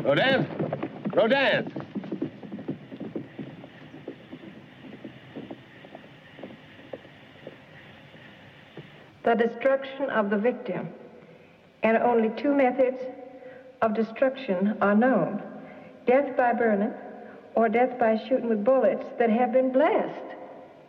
Rodin? Rodin! The destruction of the victim, and only two methods of destruction are known: death by burning or death by shooting with bullets that have been blessed.